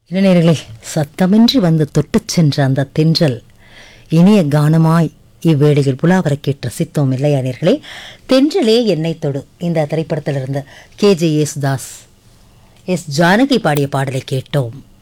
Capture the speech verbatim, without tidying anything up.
இளைஞர்களே, சத்தமின்றி வந்து தொட்டுச் சென்ற அந்த தென்றல் இனிய கானமாய் இவ்வேளையில் புலாவரை கேட்டு ரசித்தோம் இல்லையா நேர்களே? தென்றலே என்னை தொடு இந்த திரைப்படத்திலிருந்து K J Yesudas S Janaki பாடிய பாடலை கேட்டோம்.